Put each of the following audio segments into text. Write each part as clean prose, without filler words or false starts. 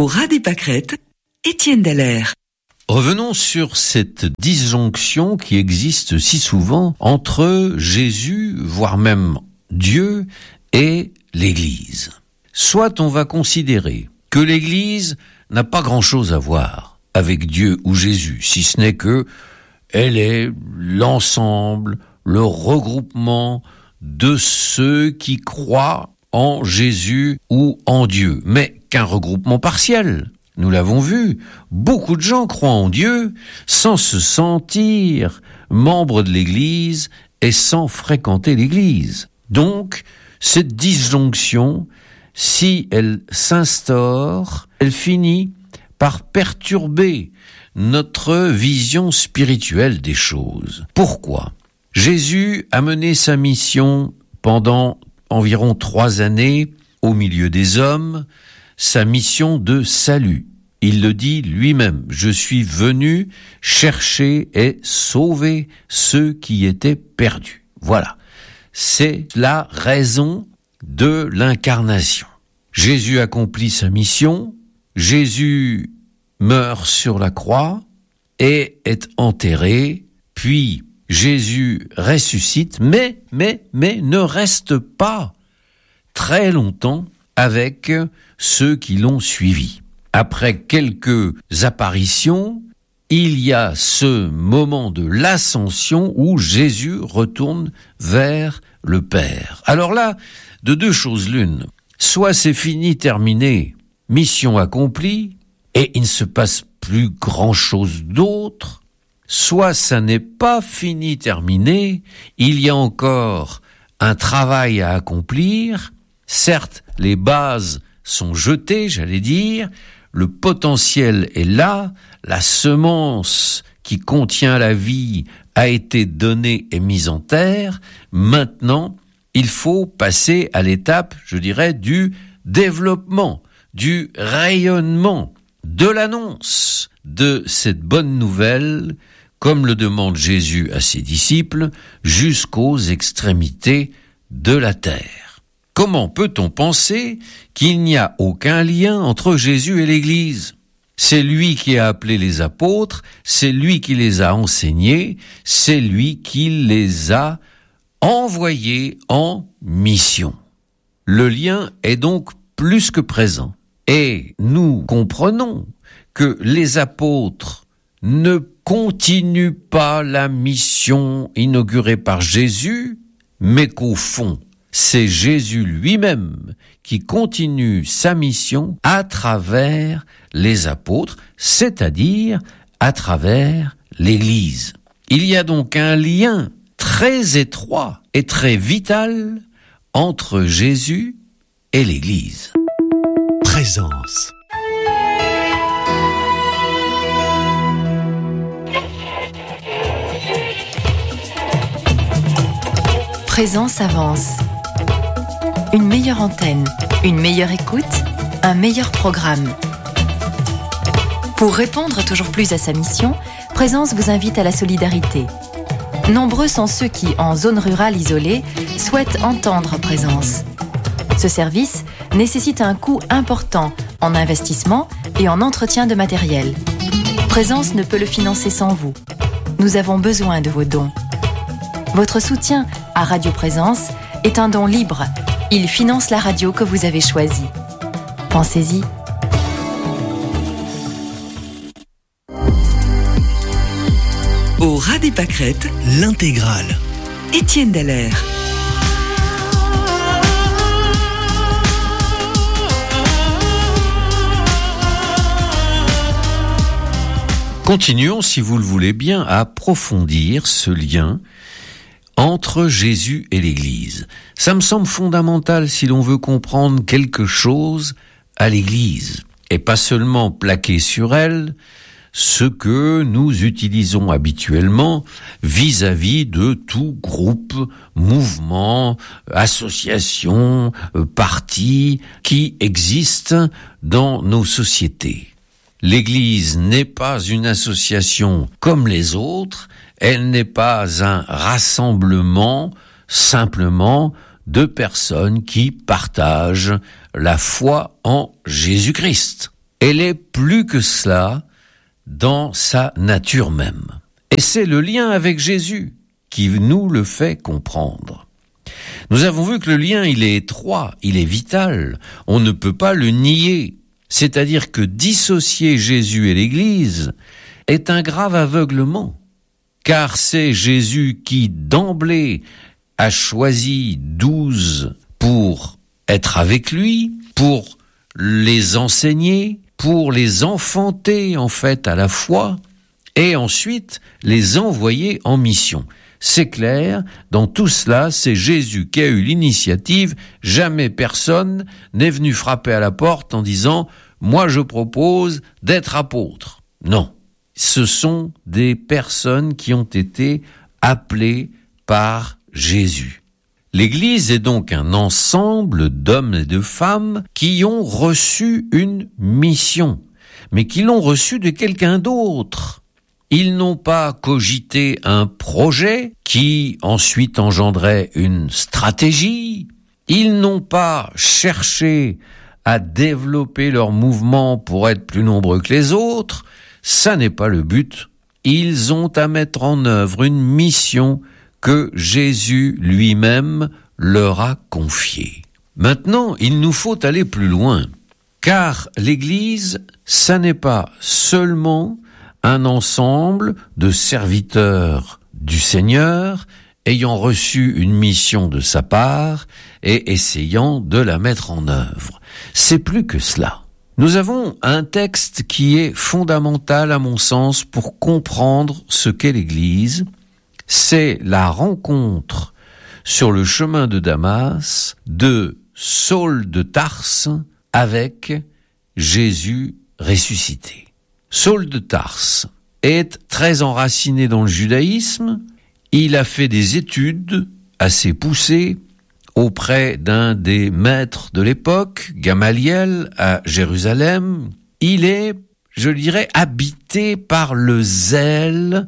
Pour Rade et Pâquerette, Étienne Dallaire. Revenons sur cette disjonction qui existe si souvent entre Jésus, voire même Dieu, et l'Église. Soit on va considérer que l'Église n'a pas grand-chose à voir avec Dieu ou Jésus, si ce n'est que elle est l'ensemble, le regroupement de ceux qui croient en Jésus ou en Dieu, mais qu'un regroupement partiel. Nous l'avons vu, beaucoup de gens croient en Dieu sans se sentir membres de l'Église et sans fréquenter l'Église. Donc, cette disjonction, si elle s'instaure, elle finit par perturber notre vision spirituelle des choses. Pourquoi ? Jésus a mené sa mission pendant environ 3 années au milieu des hommes, sa mission de salut. Il le dit lui-même, « Je suis venu chercher et sauver ceux qui étaient perdus. » Voilà, c'est la raison de l'incarnation. Jésus accomplit sa mission, Jésus meurt sur la croix et est enterré, puis Jésus ressuscite, mais ne reste pas très longtemps avec ceux qui l'ont suivi. Après quelques apparitions, il y a ce moment de l'ascension où Jésus retourne vers le Père. Alors là, de 2 choses l'une. Soit c'est fini, terminé, mission accomplie, et il ne se passe plus grand-chose d'autre, soit ça n'est pas fini, terminé, il y a encore un travail à accomplir. Certes, les bases sont jetées, j'allais dire, le potentiel est là, la semence qui contient la vie a été donnée et mise en terre. Maintenant, il faut passer à l'étape, je dirais, du développement, du rayonnement, de l'annonce de cette bonne nouvelle, comme le demande Jésus à ses disciples, jusqu'aux extrémités de la terre. Comment peut-on penser qu'il n'y a aucun lien entre Jésus et l'Église ? C'est lui qui a appelé les apôtres, c'est lui qui les a enseignés, c'est lui qui les a envoyés en mission. Le lien est donc plus que présent. Et nous comprenons que les apôtres ne continuent pas la mission inaugurée par Jésus, mais qu'au fond, c'est Jésus lui-même qui continue sa mission à travers les apôtres, c'est-à-dire à travers l'Église. Il y a donc un lien très étroit et très vital entre Jésus et l'Église. Présence. Présence avance. Une meilleure antenne, une meilleure écoute, un meilleur programme. Pour répondre toujours plus à sa mission, Présence vous invite à la solidarité. Nombreux sont ceux qui, en zone rurale isolée, souhaitent entendre Présence. Ce service nécessite un coût important en investissement et en entretien de matériel. Présence ne peut le financer sans vous. Nous avons besoin de vos dons. Votre soutien à Radio Présence est un don libre. Il finance la radio que vous avez choisie. Pensez-y. Au Rade et Pâquerette, l'intégrale. Étienne Dallaire. Continuons, si vous le voulez bien, à approfondir ce lien entre Jésus et l'Église. Ça me semble fondamental si l'on veut comprendre quelque chose à l'Église, et pas seulement plaquer sur elle ce que nous utilisons habituellement vis-à-vis de tout groupe, mouvement, association, parti qui existe dans nos sociétés. L'Église n'est pas une association comme les autres, elle n'est pas un rassemblement simplement de personnes qui partagent la foi en Jésus-Christ. Elle est plus que cela dans sa nature même. Et c'est le lien avec Jésus qui nous le fait comprendre. Nous avons vu que le lien, il est étroit, il est vital, on ne peut pas le nier. C'est-à-dire que dissocier Jésus et l'Église est un grave aveuglement, car c'est Jésus qui, d'emblée, a choisi 12 pour être avec lui, pour les enseigner, pour les enfanter en fait à la foi, et ensuite les envoyer en mission. C'est clair, dans tout cela, c'est Jésus qui a eu l'initiative, jamais personne n'est venu frapper à la porte en disant « moi je propose d'être apôtre ». Non, ce sont des personnes qui ont été appelées par Jésus. L'Église est donc un ensemble d'hommes et de femmes qui ont reçu une mission, mais qui l'ont reçue de quelqu'un d'autre. Ils n'ont pas cogité un projet qui ensuite engendrait une stratégie. Ils n'ont pas cherché à développer leur mouvement pour être plus nombreux que les autres. Ça n'est pas le but. Ils ont à mettre en œuvre une mission que Jésus lui-même leur a confiée. Maintenant, il nous faut aller plus loin, car l'Église, ça n'est pas seulement un ensemble de serviteurs du Seigneur ayant reçu une mission de sa part et essayant de la mettre en œuvre. C'est plus que cela. Nous avons un texte qui est fondamental à mon sens pour comprendre ce qu'est l'Église. C'est la rencontre sur le chemin de Damas de Saul de Tarse avec Jésus ressuscité. Saul de Tarse est très enraciné dans le judaïsme. Il a fait des études assez poussées auprès d'un des maîtres de l'époque, Gamaliel, à Jérusalem. Il est, je dirais, habité par le zèle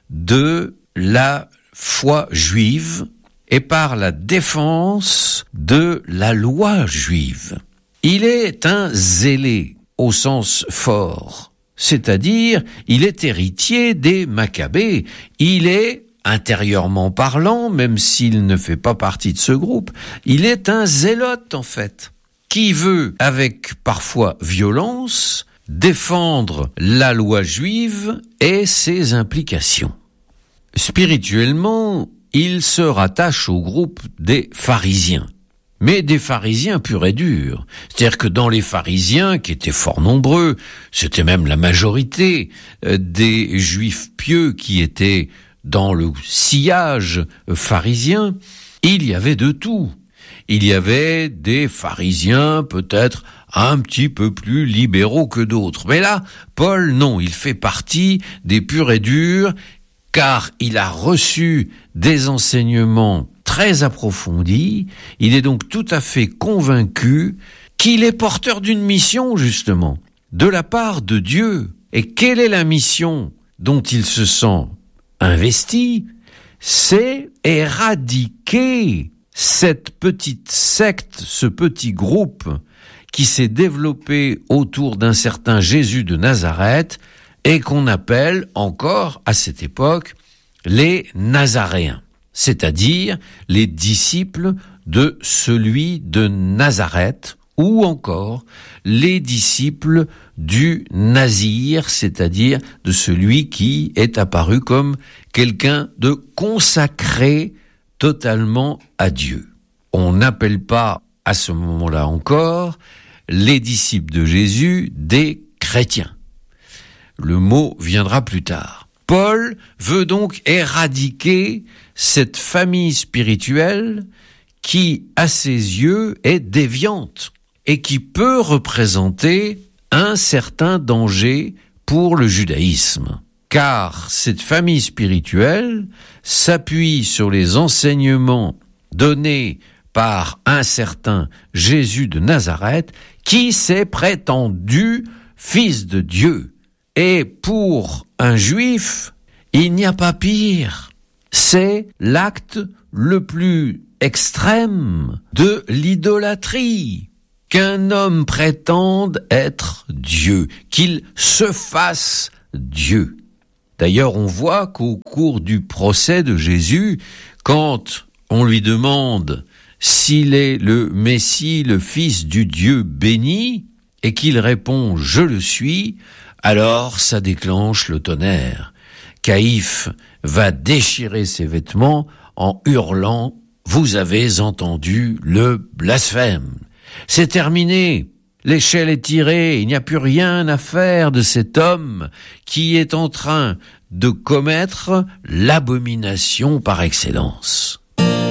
de la foi juive et par la défense de la loi juive. Il est un zélé au sens fort. C'est-à-dire, il est héritier des Maccabées. Il est, intérieurement parlant, même s'il ne fait pas partie de ce groupe, il est un zélote, en fait, qui veut, avec parfois violence, défendre la loi juive et ses implications. Spirituellement, il se rattache au groupe des pharisiens. Mais des pharisiens purs et durs. C'est-à-dire que dans les pharisiens, qui étaient fort nombreux, c'était même la majorité des juifs pieux qui étaient dans le sillage pharisien, il y avait de tout. Il y avait des pharisiens peut-être un petit peu plus libéraux que d'autres. Mais là, Paul, non, il fait partie des purs et durs, car il a reçu des enseignements très approfondis. Il est donc tout à fait convaincu qu'il est porteur d'une mission, justement, de la part de Dieu. Et quelle est la mission dont il se sent investi? C'est éradiquer cette petite secte, ce petit groupe qui s'est développé autour d'un certain Jésus de Nazareth et qu'on appelle encore, à cette époque, les Nazaréens, c'est-à-dire les disciples de celui de Nazareth, ou encore les disciples du Nazir, c'est-à-dire de celui qui est apparu comme quelqu'un de consacré totalement à Dieu. On n'appelle pas, à ce moment-là encore, les disciples de Jésus des chrétiens. Le mot viendra plus tard. Paul veut donc éradiquer cette famille spirituelle qui, à ses yeux, est déviante et qui peut représenter un certain danger pour le judaïsme. Car cette famille spirituelle s'appuie sur les enseignements donnés par un certain Jésus de Nazareth qui s'est prétendu fils de Dieu. Et pour un juif, il n'y a pas pire. C'est l'acte le plus extrême de l'idolâtrie. qu'un homme prétende être Dieu, qu'il se fasse Dieu. D'ailleurs, on voit qu'au cours du procès de Jésus, quand on lui demande s'il est le Messie, le Fils du Dieu béni, et qu'il répond « Je le suis », alors ça déclenche le tonnerre. Caïphe va déchirer ses vêtements en hurlant « Vous avez entendu le blasphème ». C'est terminé. L'échelle est tirée. Il n'y a plus rien à faire de cet homme qui est en train de commettre l'abomination par excellence.